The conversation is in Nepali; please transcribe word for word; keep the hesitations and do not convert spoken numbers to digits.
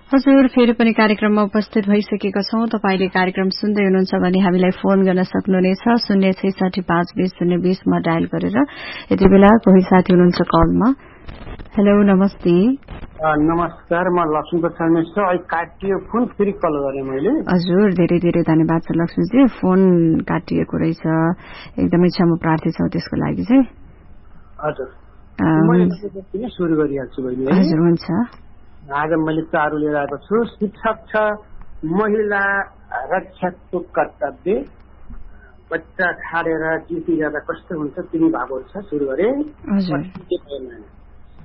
हजुर फेरि पनि कार्यक्रममा उपस्थित भइसकेका छौं। तपाईले कार्यक्रम सुन्दै हुनुहुन्छ भने हामीलाई फोन गर्न सक्नुहुनेछ शून्य छैसठी पाँच बीस शून्य बीसमा डायल गरेर। यति बेला कोही साथी हुनुहुन्छ कलमा। हेलो नमस्ते। नमस्कार, म लक्ष्मीप्रसाद मिश्र। अहिले काटियो फोन, फेरि कल गरेँ मैले। हजुर धेरै धेरै धन्यवाद छ लक्ष्मीजी, फोन काटिएको रहेछ, एकदमै क्षमा प्रार्थी छौं त्यसको लागि चाहिँ। हजुर मैले सुरु गरिहाल्छु बहिनी। हजुर हुन्छ। आज मैले चारु लिएर आएको छु। शिक्षक छ महिला रक्षाको कर्तव्य। बच्चा छाडेर ड्युटी जाँदा कस्तो हुन्छ तिमी भागो छ सुरु गरेँ।